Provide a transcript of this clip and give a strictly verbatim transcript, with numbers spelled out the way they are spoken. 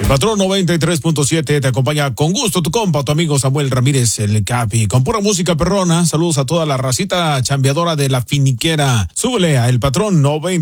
Patrón noventa y tres punto siete te acompaña con gusto tu compa, tu amigo Samuel Ramírez, el Capi, con pura música perrona. Saludos a toda la racita chambeadora de la finiquera. Súbele a El Patrón noventa.